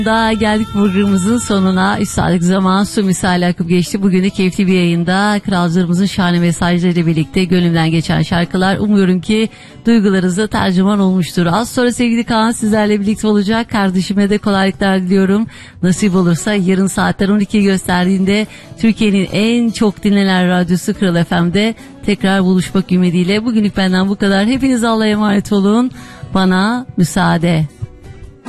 Daha geldik programımızın sonuna. 3 saatlik zaman su misali akıp geçti. Bugün de keyifli bir yayında kralcılarımızın şahane mesajlarıyla birlikte gönlümden geçen şarkılar. Umuyorum ki duygularınıza tercüman olmuştur. Az sonra sevgili Kaan sizlerle birlikte olacak. Kardeşime de kolaylıklar diliyorum. Nasip olursa yarın saatler 12'yi gösterdiğinde Türkiye'nin en çok dinlenen radyosu Kral FM'de tekrar buluşmak ümidiyle. Bugünlük benden bu kadar. Hepiniz Allah'a emanet olun. Bana müsaade.